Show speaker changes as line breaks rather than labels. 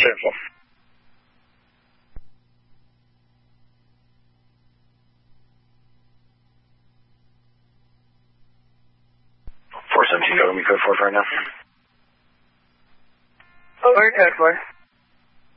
info. 417, go to me code 4 right now.
Over code 4.